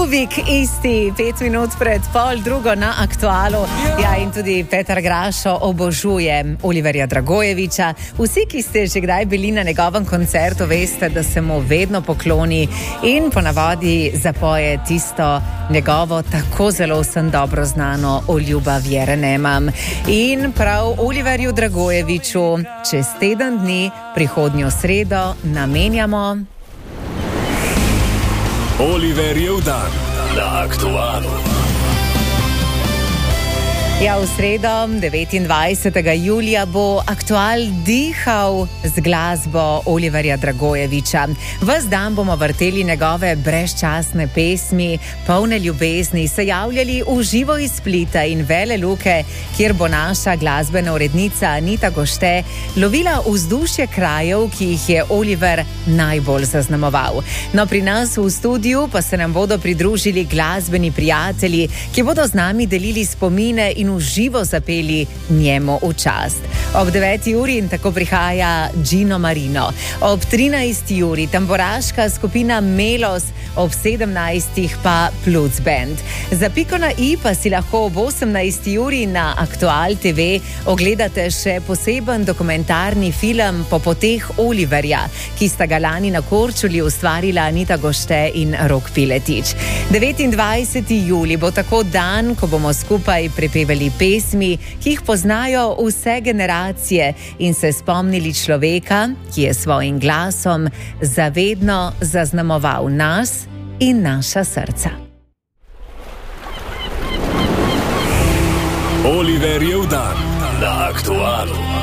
Uvik isti, 5 minut pred pol drugo na Aktualu. Ja, in tudi Petar Grašo obožuje Oliverja Dragojevića. Vsi, ki ste že kdaj bili na njegovem koncertu, veste, da se mu vedno pokloni in ponavadi zapoje tisto njegovo tako zelo vsem dobro znano O ljubav vjere nemam. In prav Oliverju Dragojeviću čez teden dni, prihodnjo sredo, namenjamo Oliverjev dan na Aktualu. Ja, v sredo, 29. julija, bo Aktual dihal z glasbo Oliverja Dragojevića. Ves dan bomo vrteli njegove brezčasne pesmi, polne ljubezni, se javljali v živo iz Splita in Veleluke, kjer bo naša glasbena urednica Anita Gošte lovila vzdušje krajev, ki jih je Oliver najbolj zaznamoval. No, pri nas v studiu pa se nam bodo pridružili glasbeni prijatelji, ki bodo z nami delili spomine in v živo zapeli njemu v čast. Ob 9. uri in tako prihaja Gino Marino. Ob 13. uri tamboraška skupina Melos, ob 17. pa Pluc Band. Za piko na i pa si lahko ob 18. uri na Aktual TV ogledate še poseben dokumentarni film Po poteh Oliverja, ki sta ga lani na Korčuli ustvarila Anita Gošte in Rok Piletič. 29. juli bo tako dan, ko bomo skupaj prepevali pesmi, ki jih poznajo vse generacije in se spomnili človeka, ki je svojim glasom zavedno zaznamoval nas in naša srca. Oliverjev dan na Aktualu.